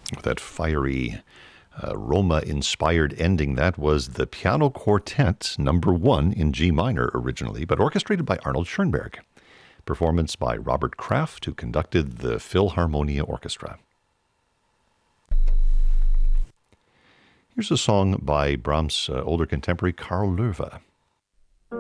with that fiery Roma-inspired ending. That was the Piano Quartet, number 1 in G minor originally, but orchestrated by Arnold Schoenberg. Performance by Robert Kraft, who conducted the Philharmonia Orchestra. Here's a song by Brahms' older contemporary Karl Löwe.